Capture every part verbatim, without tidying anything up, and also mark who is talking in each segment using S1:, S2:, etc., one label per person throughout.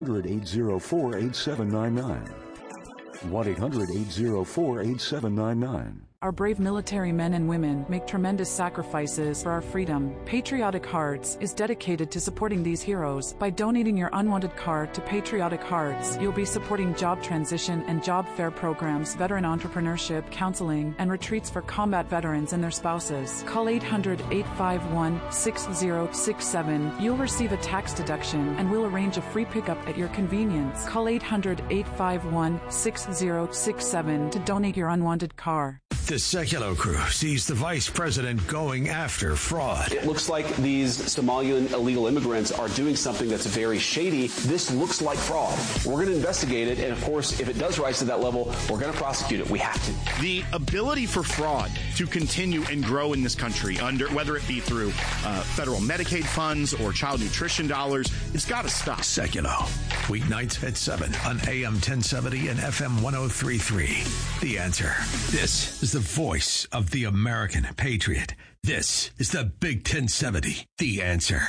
S1: eight oh four, eight seven nine nine. one eight hundred, eight oh four, eight seven nine nine.
S2: Our brave military men and women make tremendous sacrifices for our freedom. Patriotic Hearts is dedicated to supporting these heroes. By donating your unwanted card to Patriotic Hearts, you'll be supporting job transition and job fair programs, veteran entrepreneurship, counseling, and retreats for combat veterans and their spouses. Call eight hundred, eight five one, six oh six seven. You'll receive a tax deduction, and we'll arrange a free pickup at your convenience. Call eight hundred, eight five one, six oh six seven to donate your unwanted car.
S3: The Sekulow crew sees the vice president going after fraud.
S4: It looks like these Somalian illegal immigrants are doing something that's very shady. This looks like fraud. We're going to investigate it, and of course, if it does rise to that level, we're going to prosecute it. We have to.
S5: The ability for fraud to continue and grow in this country, under whether it be through uh, federal Medicaid funds or child nutrition dollars, it's got to stop.
S3: Sekulow, weeknights at seven on A M ten seventy and F M one oh three point three. The Answer. This is the voice of the American patriot. This is the Big ten seventy, The Answer.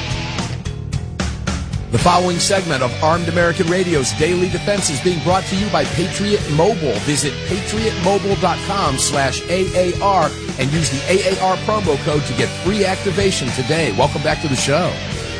S6: The following segment of Armed American Radio's Daily Defense is being brought to you by Patriot Mobile. Visit patriotmobile.com slash AAR and use the A A R promo code to get free activation today. Welcome back to the show.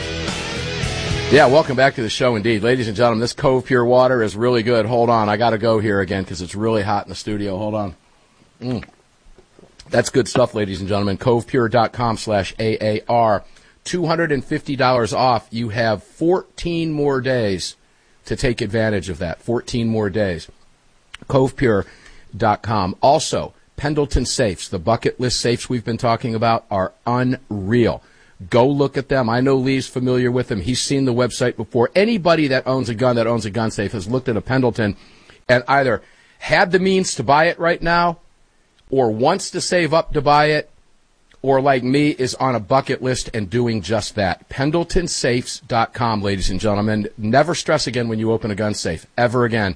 S7: Yeah, welcome back to the show indeed. Ladies and gentlemen, this Cove Pure water is really good. Hold on, I got to go here again because it's really hot in the studio. Hold on. Mm. That's good stuff, ladies and gentlemen. covepure.com slash AAR. two hundred fifty dollars off. You have fourteen more days to take advantage of that. fourteen more days. covepure dot com. Also, Pendleton Safes, the bucket list safes we've been talking about, are unreal. Go look at them. I know Lee's familiar with them. He's seen the website before. Anybody that owns a gun, that owns a gun safe, has looked at a Pendleton and either had the means to buy it right now or wants to save up to buy it, or like me, is on a bucket list and doing just that. Pendleton Safes dot com, ladies and gentlemen. Never stress again when you open a gun safe, ever again.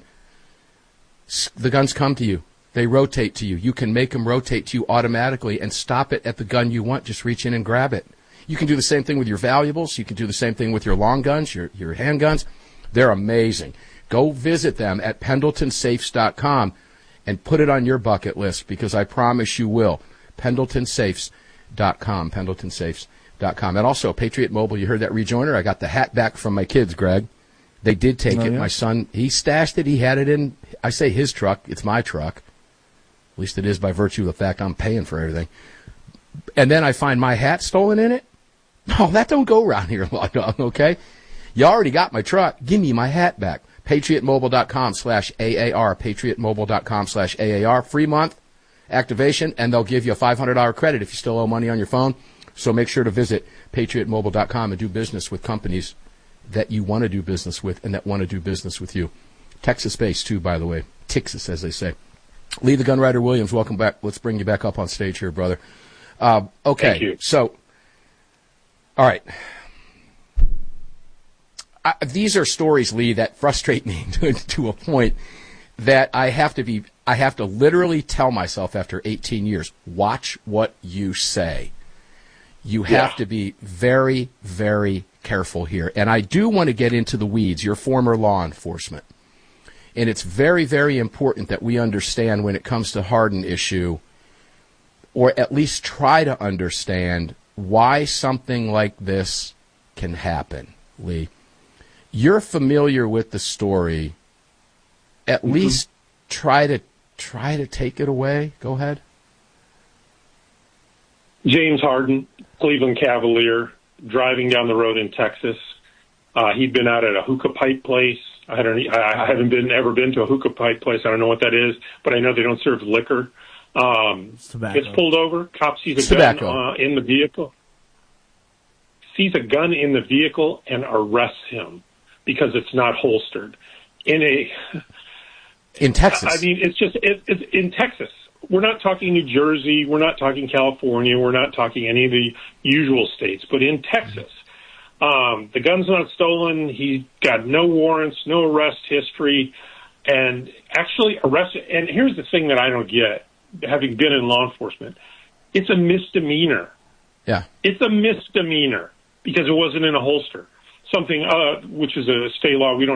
S7: The guns come to you. They rotate to you. You can make them rotate to you automatically and stop it at the gun you want. Just reach in and grab it. You can do the same thing with your valuables. You can do the same thing with your long guns, your, your handguns. They're amazing. Go visit them at Pendleton Safes dot com and put it on your bucket list, because I promise you will. Pendleton Safes dot com, Pendleton Safes dot com. And also, Patriot Mobile, you heard that rejoiner? I got the hat back from my kids, Greg. They did take oh, it. Yeah. My son, he stashed it. He had it in, I say his truck. It's my truck. At least it is by virtue of the fact I'm paying for everything. And then I find my hat stolen in it. Oh, that don't go around here a lot, okay? You already got my truck. Give me my hat back. PatriotMobile.com slash AAR. PatriotMobile.com slash AAR. Free month activation, and they'll give you a five hundred dollars credit if you still owe money on your phone. So make sure to visit Patriot Mobile dot com and do business with companies that you want to do business with and that want to do business with you. Texas-based, too, by the way. Texas, as they say. Lee the Gunrider Williams, welcome back. Let's bring you back up on stage here, brother. Uh, okay,
S8: Thank you.
S7: So... All right. I, these are stories, Lee, that frustrate me to, to a point that I have to be, I have to literally tell myself after eighteen years, watch what you say. You have yeah. to be very, very careful here. And I do want to get into the weeds, your former law enforcement. And it's very, very important that we understand when it comes to Hardin issue, or at least try to understand why something like this can happen, Lee. You're familiar with the story. At mm-hmm. least try to try to take it away. Go ahead.
S8: James Hardin, Cleveland Cavalier, driving down the road in Texas. Uh, he'd been out at a hookah pipe place. I don't. I haven't been ever been to a hookah pipe place. I don't know what that is, but I know they don't serve liquor. Um, gets pulled over. Cop sees a
S7: it's
S8: gun uh, in the vehicle. Sees a gun in the vehicle and arrests him because it's not holstered. In a
S7: in Texas.
S8: I mean, it's just it, it's in Texas. We're not talking New Jersey. We're not talking California. We're not talking any of the usual states. But in Texas, um, the gun's not stolen. He got no warrants, no arrest history, and actually arrested. And here's the thing that I don't get. Having been in law enforcement, it's a misdemeanor.
S7: Yeah.
S8: It's a misdemeanor because it wasn't in a holster. something uh, which is a state law we don't